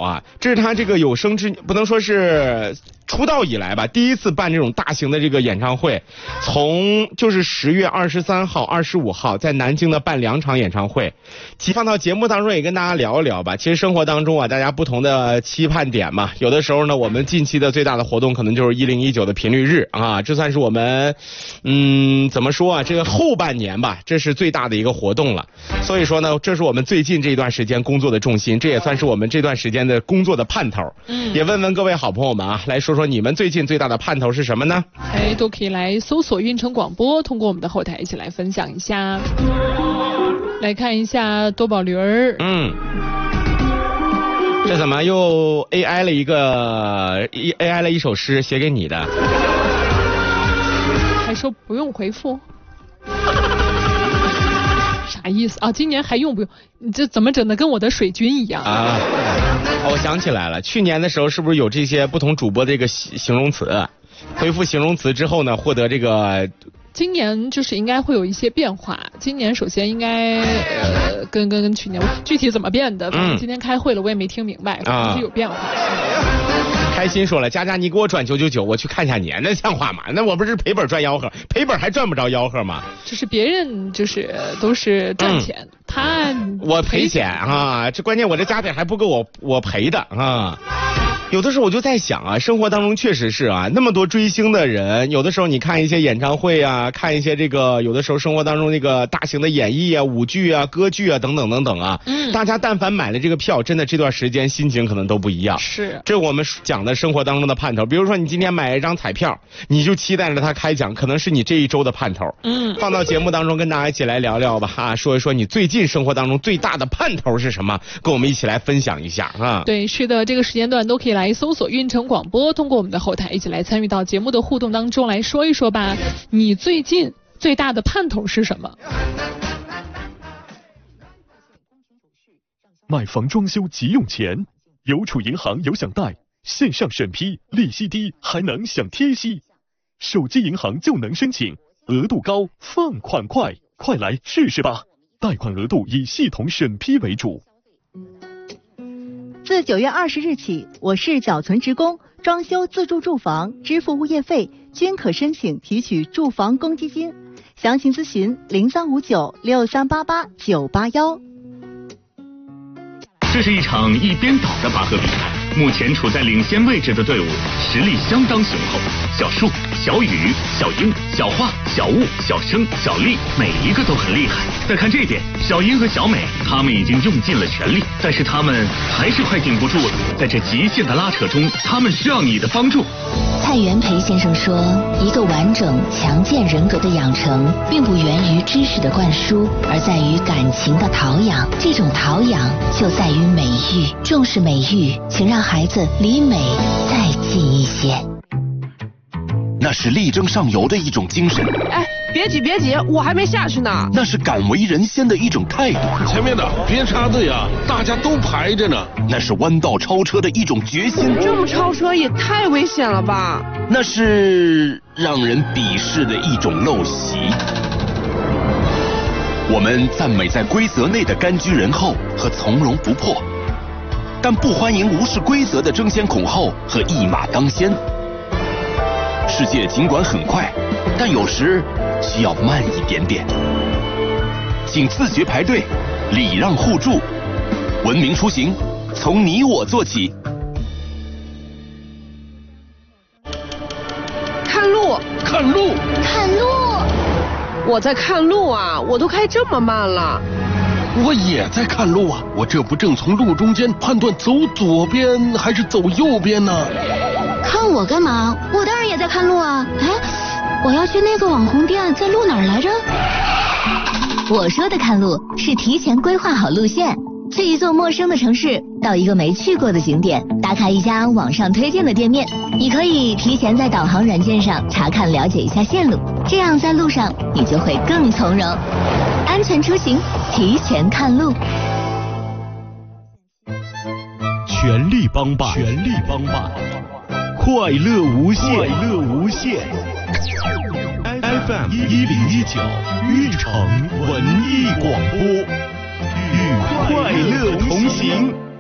啊，这是他这个有生之不能说是出道以来吧，第一次办这种大型的这个演唱会，从就是10月23号、25号在南京的办2场演唱会，放到节目当中也跟大家聊一聊吧。其实生活当中啊，大家不同的期盼点嘛，有的时候呢，我们近期的最大的活动可能就是1019的频率日啊，这算是我们怎么说啊，这个后半年吧，这是最大的一个活动了。所以说呢，这是我们最近这一段时间工作的重心，这也算是我们这段时间的工作的盼头。也问问各位好朋友们啊，来说说你们最近最大的盼头是什么呢？ 都可以来搜索运城广播，通过我们的后台一起来分享一下。来看一下多宝驴儿， 这怎么又 AI 了一首诗写给你的？ 还说不用回复，啥意思啊？今年还用不用？你这怎么整的跟我的水军一样啊？我想起来了，去年的时候是不是有这些不同主播的这个形容词？回复形容词之后呢，获得这个。 今年就是应该会有一些变化。今年首先应该跟去年具体怎么变的，反正今天开会了我也没听明白，反正是有变化。 开心说了，佳佳你给我转999，我去看一下你，那像话吗？那我不是赔本赚吆喝，赔本还赚不着吆喝吗？ 就是别人就是都是赚钱， 我赔钱啊！这关键我这家底还不够我赔的啊！有的时候我就在想啊，生活当中确实是啊，那么多追星的人，有的时候你看一些演唱会啊，看一些这个有的时候生活当中那个大型的演绎啊、舞剧啊、歌剧啊等等等等啊，大家但凡买了这个票，真的这段时间心情可能都不一样。 是， 这我们讲的生活当中的盼头，比如说你今天买一张彩票，你就期待着它开奖，可能是你这一周的盼头。放到节目当中跟大家一起来聊聊吧啊，说一说你最近生活当中最大的盼头是什么，跟我们一起来分享一下啊。 对，是的，这个时间段都可以来搜索运城广播，通过我们的后台一起来参与到节目的互动当中，来说一说吧，你最近最大的盼头是什么？ 买房装修急用钱，邮储银行有享贷，线上审批，利息低，还能享贴息，手机银行就能申请，额度高，放款快，快来试试吧！贷款额度以系统审批为主。 自9月20日起，我市缴存职工装修自住住房支付物业费均可申请提取住房公积金，详情咨询03596388-981。 这是一场一边倒的拔河比赛，目前处在领先位置的队伍实力相当雄厚，小树、小雨、小英、小画、小雾、小生、小丽，每一个都很厉害。再看这边，小英和小美，他们已经用尽了全力，但是他们还是快顶不住了。在这极限的拉扯中，他们需要你的帮助。 蔡元培先生说，一个完整强健人格的养成，并不源于知识的灌输，而在于感情的陶养。这种陶养就在于美育，重视美育，请让孩子离美再近一些。 那是力争上游的一种精神。 哎，别急别急，我还没下去呢。 那是敢为人先的一种态度。 前面的别插队啊，大家都排着呢。 那是弯道超车的一种决心。 这么超车也太危险了吧？ 那是让人鄙视的一种陋习。我们赞美在规则内的甘居人后和从容不迫，但不欢迎无视规则的争先恐后和一马当先。世界尽管很快，但有时需要慢一点点。请自觉排队，礼让互助，文明出行，从你我做起。 看路， 看路， 看路！ 我在看路啊，我都开这么慢了。 我也在看路啊，我这不正从路中间判断走左边还是走右边呢？ 看我干嘛？我当然也在看路啊！哎，我要去那个网红店，在路哪儿来着？我说的看路是提前规划好路线，去一座陌生的城市，到一个没去过的景点，打卡一家网上推荐的店面。你可以提前在导航软件上查看了解一下线路，这样在路上你就会更从容。安全出行，提前看路。 全力帮办，全力帮办，快乐无限，快乐无限。FM 1019运城文艺广播，与快乐同行。